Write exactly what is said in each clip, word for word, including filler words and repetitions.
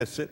it,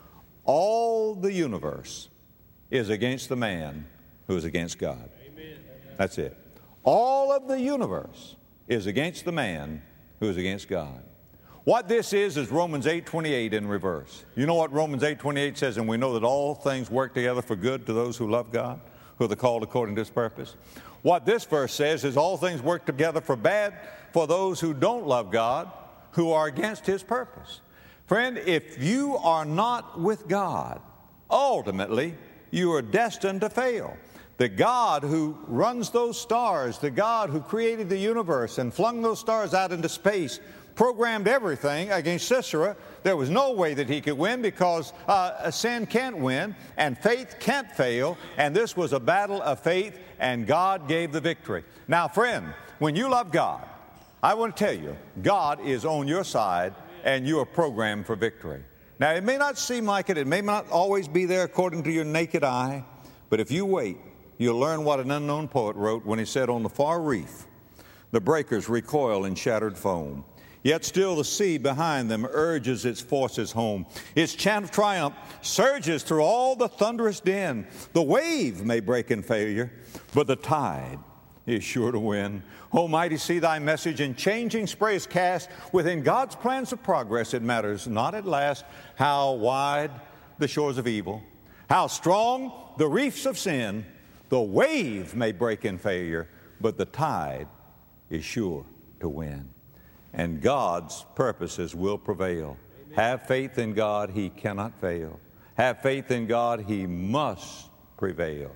all the universe is against the man who is against God. Amen. That's it. All of the universe is against the man who is against God. What this is is Romans eight twenty-eight in reverse. You know what Romans eight twenty-eight says? And we know that all things work together for good to those who love God, who are the called according to His purpose. What this verse says is all things work together for bad for those who don't love God, who are against His purpose. Friend, if you are not with God, ultimately you are destined to fail. The God who runs those stars, the God who created the universe and flung those stars out into space, programmed everything against Sisera. There was no way that he could win because uh, sin can't win and faith can't fail. And this was a battle of faith, and God gave the victory. Now, friend, when you love God, I want to tell you, God is on your side and you are programmed for victory. Now, it may not seem like it. It may not always be there according to your naked eye. But if you wait, you'll learn what an unknown poet wrote when he said, "On the far reef, the breakers recoil in shattered foam. Yet still the sea behind them urges its forces home. Its chant of triumph surges through all the thunderous din. The wave may break in failure, but the tide is sure to win. O mighty sea, thy message in changing spray is cast. Within God's plans of progress it matters not at last how wide the shores of evil, how strong the reefs of sin. The wave may break in failure, but the tide is sure to win." And God's purposes will prevail. Amen. Have faith in God, He cannot fail. Have faith in God, He must prevail.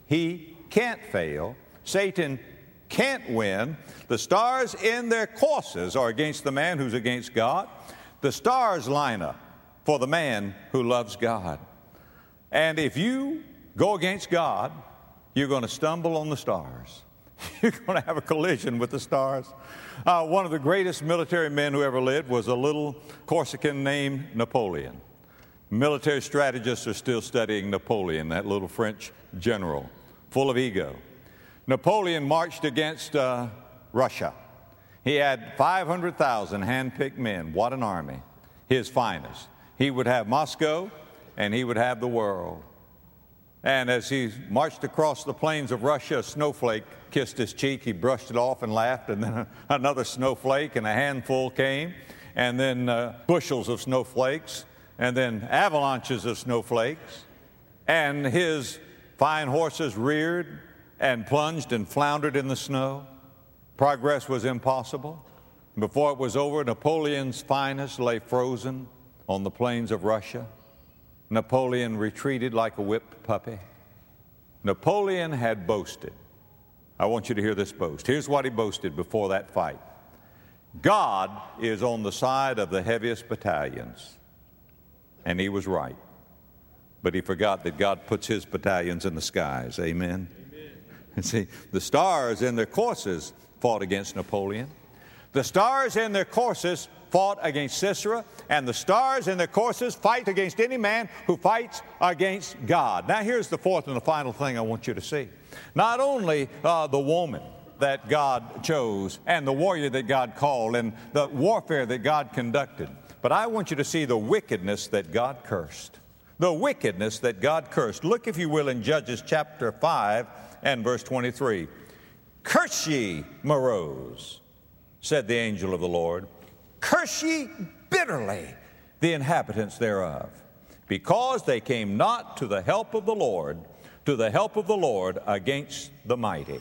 He can't fail. Satan can't win. The stars in their courses are against the man who's against God. The stars line up for the man who loves God. And if you go against God, you're going to stumble on the stars. You're going to have a collision with the stars. Uh, one of the greatest military men who ever lived was a little Corsican named Napoleon. Military strategists are still studying Napoleon, that little French general, full of ego. Napoleon marched against uh, Russia. He had five hundred thousand hand-picked men. What an army, his finest. He would have Moscow, and he would have the world. And as he marched across the plains of Russia, a snowflake kissed his cheek. He brushed it off and laughed, and then another snowflake, and a handful came, and then uh, bushels of snowflakes, and then avalanches of snowflakes. And his fine horses reared and plunged and floundered in the snow. Progress was impossible. Before it was over, Napoleon's finest lay frozen on the plains of Russia. Napoleon retreated like a whipped puppy. Napoleon had boasted. I want you to hear this boast. Here's what he boasted before that fight. God is on the side of the heaviest battalions. And he was right. But he forgot that God puts His battalions in the skies. Amen? Amen. And see, the stars in their courses fought against Napoleon. The stars in their courses fought against Sisera, and the stars in their courses fight against any man who fights against God. Now here's the fourth and the final thing I want you to see. Not only uh, the woman that God chose and the warrior that God called and the warfare that God conducted, but I want you to see the wickedness that God cursed. The wickedness that God cursed. Look, if you will, in Judges chapter five and verse twenty-three. "Curse ye, Meroz, said the angel of the Lord. Curse ye bitterly the inhabitants thereof, because they came not to the help of the Lord, to the help of the Lord against the mighty."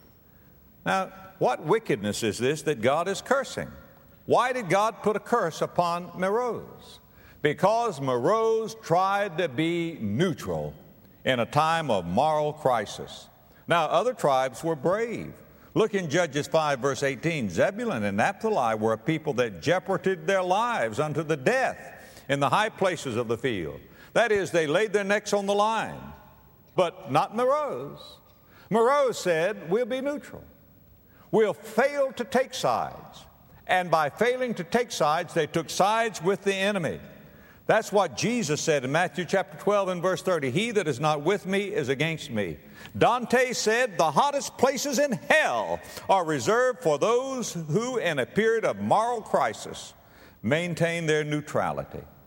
Now, what wickedness is this that God is cursing? Why did God put a curse upon Meroz? Because Meroz tried to be neutral in a time of moral crisis. Now, other tribes were brave. Look in Judges five, verse eighteen. Zebulun and Naphtali were a people that jeoparded their lives unto the death in the high places of the field. That is, they laid their necks on the line. But not Meroz. Meroz said, we'll be neutral. We'll fail to take sides. And by failing to take sides, they took sides with the enemy. That's what Jesus said in Matthew chapter twelve and verse thirty. "He that is not with me is against me." Dante said, "The hottest places in hell are reserved for those who, in a period of moral crisis, maintain their neutrality."